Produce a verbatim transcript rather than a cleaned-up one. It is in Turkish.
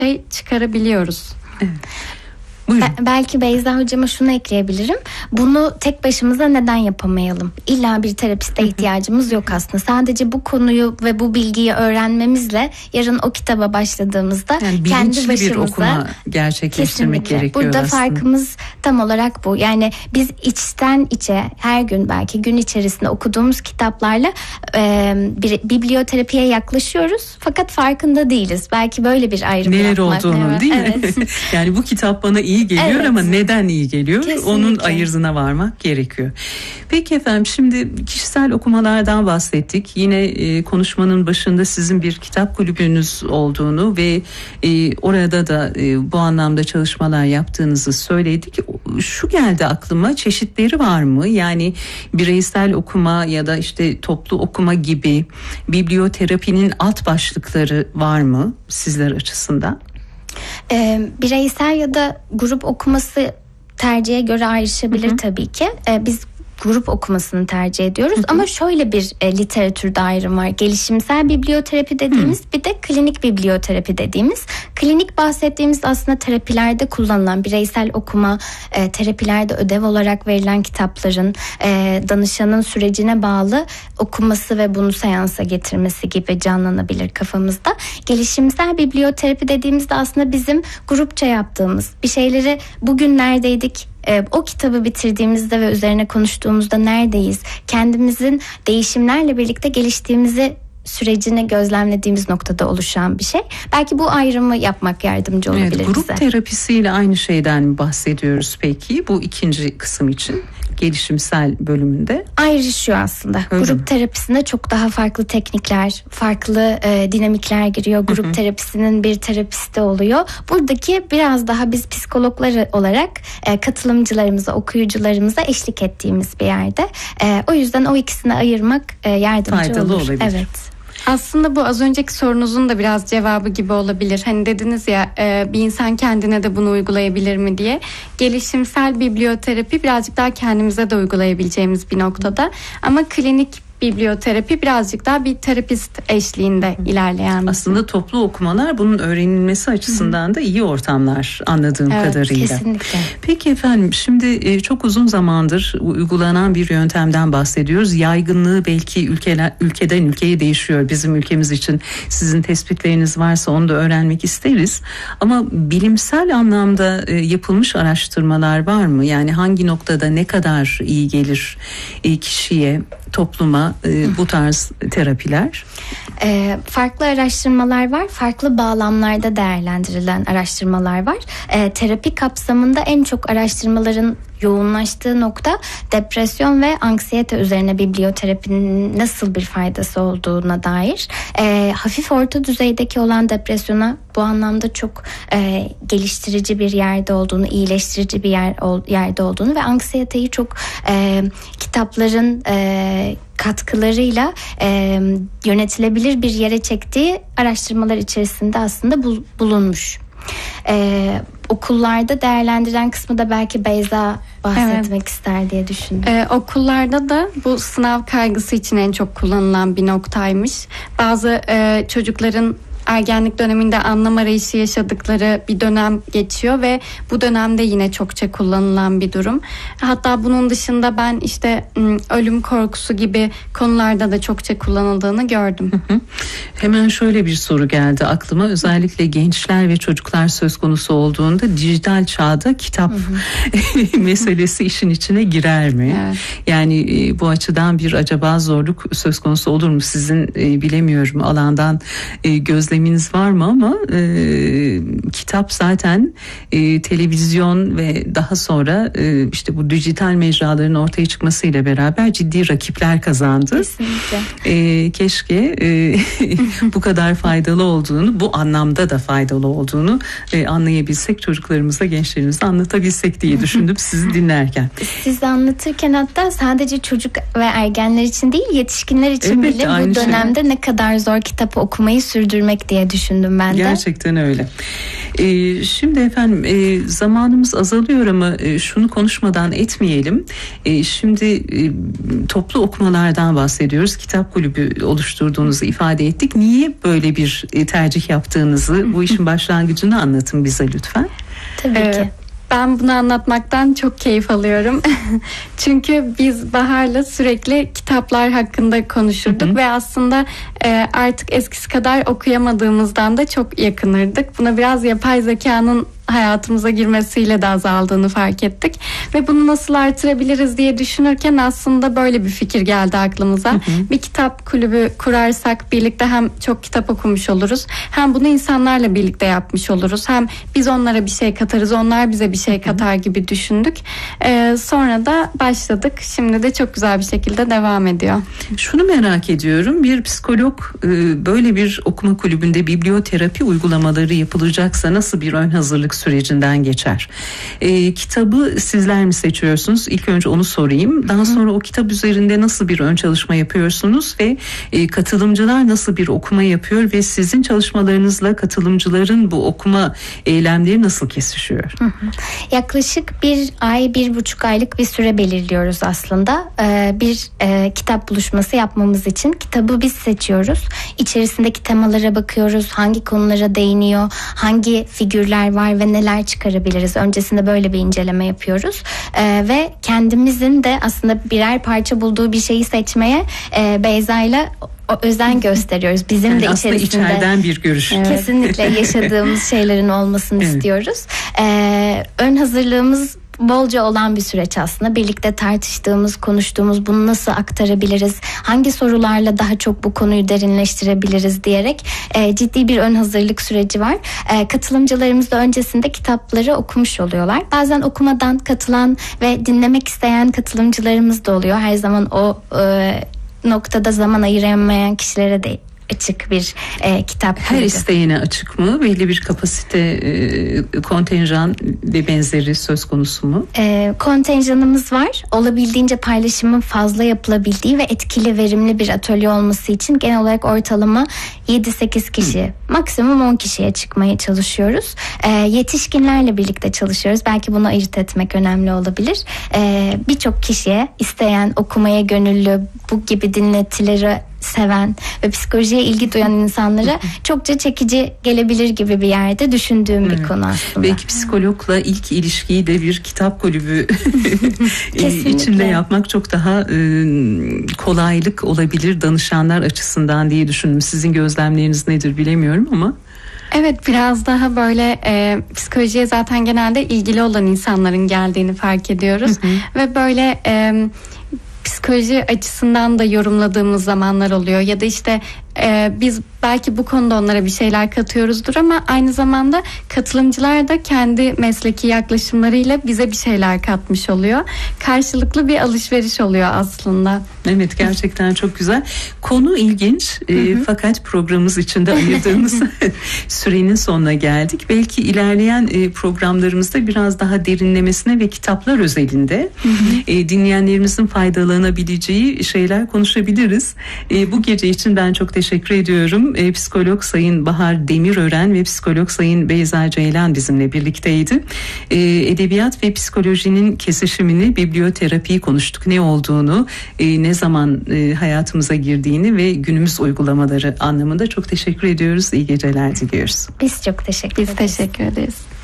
şey çıkarabiliyoruz. Evet. Be- belki Beyza hocama şunu ekleyebilirim. Bunu tek başımıza neden yapamayalım? İlla bir terapiste ihtiyacımız yok aslında. Sadece bu konuyu ve bu bilgiyi öğrenmemizle yarın o kitaba başladığımızda yani kendi başımıza bir okuma gerçekleştirmek gerekiyor burada aslında. Farkımız tam olarak bu. Yani biz içten içe her gün belki gün içerisinde okuduğumuz kitaplarla e, bir biblioterapiye yaklaşıyoruz. Fakat farkında değiliz. Belki böyle bir ayrım neler yapmak. olduğunu Evet. değil mi? Evet. Yani bu kitap bana iyi geliyor evet. ama neden iyi geliyor? Kesinlikle. Onun ayırdına varmak gerekiyor. Peki efendim, şimdi kişisel okumalardan bahsettik. Yine e, konuşmanın başında sizin bir kitap kulübünüz olduğunu ve e, orada da e, bu anlamda çalışmalar yaptığınızı söyledik. Şu geldi aklıma, çeşitleri var mı? Yani bireysel okuma ya da işte toplu okuma gibi biblioterapinin alt başlıkları var mı sizler açısından? E, bireysel ya da grup okuması tercihe göre ayrışabilir hı hı. tabii ki. E, biz grup okumasını tercih ediyoruz. Hı hı. Ama şöyle bir e, literatürde ayrım var. Gelişimsel biblioterapi dediğimiz hı. bir de klinik biblioterapi dediğimiz. Klinik bahsettiğimiz aslında terapilerde kullanılan bireysel okuma, e, terapilerde ödev olarak verilen kitapların e, danışanın sürecine bağlı okuması ve bunu seansa getirmesi gibi canlanabilir kafamızda. Gelişimsel biblioterapi dediğimizde aslında bizim grupça yaptığımız bir şeyleri bugün neredeydik? Ee, o kitabı bitirdiğimizde ve üzerine konuştuğumuzda neredeyiz? Kendimizin değişimlerle birlikte geliştiğimizi sürecini gözlemlediğimiz noktada oluşan bir şey. Belki bu ayrımı yapmak yardımcı olabilir evet, grup bize. Grup terapisiyle aynı şeyden mi bahsediyoruz peki bu ikinci kısım için? Gelişimsel bölümünde ayrışıyor aslında. Öyle grup mi? Terapisinde çok daha farklı teknikler, farklı e, dinamikler giriyor. Grup hı hı. terapisinin bir terapisti oluyor. Buradaki biraz daha biz psikologlar olarak e, katılımcılarımıza, okuyucularımıza eşlik ettiğimiz bir yerde. E, o yüzden o ikisini ayırmak e, yardımcı faydalı olur. Olabilir. Evet. Aslında bu az önceki sorunuzun da biraz cevabı gibi olabilir. Hani dediniz ya bir insan kendine de bunu uygulayabilir mi diye. Gelişimsel biblioterapi birazcık daha kendimize de uygulayabileceğimiz bir noktada. Ama klinik biblioterapi birazcık daha bir terapist eşliğinde ilerleyen. Aslında toplu okumalar bunun öğrenilmesi açısından Hı-hı. da iyi ortamlar anladığım evet, kadarıyla. Kesinlikle. Peki efendim, şimdi çok uzun zamandır uygulanan bir yöntemden bahsediyoruz. Yaygınlığı belki ülkeler, ülkeden ülkeye değişiyor. Bizim ülkemiz için sizin tespitleriniz varsa onu da öğrenmek isteriz. Ama bilimsel anlamda yapılmış araştırmalar var mı? Yani hangi noktada ne kadar iyi gelir kişiye, topluma e, bu tarz terapiler? E, farklı araştırmalar var. Farklı bağlamlarda değerlendirilen araştırmalar var. E, terapi kapsamında en çok araştırmaların yoğunlaştığı nokta depresyon ve anksiyete üzerine biblioterapinin nasıl bir faydası olduğuna dair. E, hafif orta düzeydeki olan depresyona bu anlamda çok e, geliştirici bir yerde olduğunu, iyileştirici bir yer ol, yerde olduğunu ve anksiyeteyi çok e, kitapların e, katkılarıyla e, yönetilebilir bir yere çektiği araştırmalar içerisinde aslında bul, bulunmuş. Ee, okullarda değerlendiren kısmı da belki Beyza bahsetmek evet. ister diye düşündüm. Ee, okullarda da bu sınav kaygısı için en çok kullanılan bir noktaymış. Bazı e, çocukların ergenlik döneminde anlam arayışı yaşadıkları bir dönem geçiyor ve bu dönemde yine çokça kullanılan bir durum. Hatta bunun dışında ben işte ölüm korkusu gibi konularda da çokça kullanıldığını gördüm. Hı hı. Hemen şöyle bir soru geldi aklıma. Özellikle gençler ve çocuklar söz konusu olduğunda dijital çağda kitap hı hı. meselesi işin içine girer mi? Evet. Yani bu açıdan bir acaba zorluk söz konusu olur mu? Sizin bilemiyorum alandan göz gözleminiz var mı ama e, kitap zaten e, televizyon ve daha sonra e, işte bu dijital mecraların ortaya çıkmasıyla beraber ciddi rakipler kazandı. Kesinlikle. E, keşke e, bu kadar faydalı olduğunu, bu anlamda da faydalı olduğunu e, anlayabilsek, çocuklarımıza, gençlerimize anlatabilsek diye düşündüm sizi dinlerken. Siz anlatırken hatta sadece çocuk ve ergenler için değil, yetişkinler için evet, bile bu dönemde şey. Ne kadar zor kitap okumayı sürdürmek diye düşündüm ben de. Gerçekten öyle. Ee, şimdi efendim e, zamanımız azalıyor ama e, şunu konuşmadan etmeyelim. E, şimdi e, toplu okumalardan bahsediyoruz. Kitap kulübü oluşturduğunuzu ifade ettik. Niye böyle bir e, tercih yaptığınızı, bu işin başlangıcını anlatın bize lütfen. Tabii ee, ki. Ben bunu anlatmaktan çok keyif alıyorum. Çünkü biz Bahar'la sürekli kitaplar hakkında konuşurduk hı hı. ve aslında e, artık eskisi kadar okuyamadığımızdan da çok yakınırdık. Buna biraz yapay zekanın hayatımıza girmesiyle de azaldığını fark ettik ve bunu nasıl artırabiliriz diye düşünürken aslında böyle bir fikir geldi aklımıza. Hı hı. Bir kitap kulübü kurarsak birlikte hem çok kitap okumuş oluruz, hem bunu insanlarla birlikte yapmış oluruz, hem biz onlara bir şey katarız, onlar bize bir şey katar gibi düşündük. Ee, sonra da başladık. Şimdi de çok güzel bir şekilde devam ediyor. Şunu merak ediyorum, bir psikolog böyle bir okuma kulübünde biblioterapi uygulamaları yapılacaksa nasıl bir ön hazırlık sürecinden geçer? E, kitabı sizler mi seçiyorsunuz? İlk önce onu sorayım. Daha sonra o kitap üzerinde nasıl bir ön çalışma yapıyorsunuz ve e, katılımcılar nasıl bir okuma yapıyor ve sizin çalışmalarınızla katılımcıların bu okuma eylemleri nasıl kesişiyor? Hı hı. Yaklaşık bir ay, bir buçuk aylık bir süre belirliyoruz aslında. Ee, bir e, kitap buluşması yapmamız için kitabı biz seçiyoruz. İçerisindeki temalara bakıyoruz. Hangi konulara değiniyor? Hangi figürler var ve neler çıkarabiliriz? Öncesinde böyle bir inceleme yapıyoruz. Ee, ve kendimizin de aslında birer parça bulduğu bir şeyi seçmeye e, Beyza'yla özen gösteriyoruz. Bizim yani de aslında içerisinde içeriden bir görüş. Kesinlikle yaşadığımız şeylerin olmasını evet. istiyoruz. Ee, ön hazırlığımız bolca olan bir süreç aslında. Birlikte tartıştığımız, konuştuğumuz, bunu nasıl aktarabiliriz, hangi sorularla daha çok bu konuyu derinleştirebiliriz diyerek e, ciddi bir ön hazırlık süreci var. E, katılımcılarımız da öncesinde kitapları okumuş oluyorlar. Bazen okumadan katılan ve dinlemek isteyen katılımcılarımız da oluyor. Her zaman o e, noktada zaman ayıramayan kişilere de açık bir e, kitap. Her kulübü. İsteğine açık mı? Belli bir kapasite, e, kontenjan ve benzeri söz konusu mu? E, kontenjanımız var. Olabildiğince paylaşımın fazla yapılabildiği ve etkili, verimli bir atölye olması için genel olarak ortalama yedi sekiz kişi, Hı. maksimum on kişiye çıkmaya çalışıyoruz. E, yetişkinlerle birlikte çalışıyoruz. Belki bunu ayırt etmek önemli olabilir. E, birçok kişiye, isteyen, okumaya gönüllü, bu gibi dinletileri seven ve psikolojiye ilgi duyan insanlara çokça çekici gelebilir gibi bir yerde düşündüğüm evet. bir konu aslında. Belki psikologla ilk ilişkiyi de bir kitap kulübü içinde yapmak çok daha e, kolaylık olabilir danışanlar açısından diye düşündüm. Sizin gözlemleriniz nedir bilemiyorum ama. Evet, biraz daha böyle e, psikolojiye zaten genelde ilgili olan insanların geldiğini fark ediyoruz. Hı hı. Ve böyle E, psikoloji açısından da yorumladığımız zamanlar oluyor ya da işte e, biz belki bu konuda onlara bir şeyler katıyoruzdur ama aynı zamanda katılımcılar da kendi mesleki yaklaşımlarıyla bize bir şeyler katmış oluyor. Karşılıklı bir alışveriş oluyor aslında. Evet, gerçekten çok güzel. Konu ilginç e, fakat programımız içinde ayırdığımız sürenin sonuna geldik. Belki ilerleyen e, programlarımızda biraz daha derinlemesine ve kitaplar özelinde e, dinleyenlerimizin faydalanabileceği şeyler konuşabiliriz. E, bu gece için ben çok teşekkür ediyorum. E, psikolog Sayın Bahar Demirören ve psikolog Sayın Beyza Ceylan bizimle birlikteydi. E, edebiyat ve psikolojinin kesişimini, biblioterapiyi konuştuk. Ne olduğunu, e, ne zaman e, hayatımıza girdiğini ve günümüz uygulamaları anlamında çok teşekkür ediyoruz. İyi geceler diliyoruz. Biz çok teşekkür Biz ederiz. teşekkür ederiz.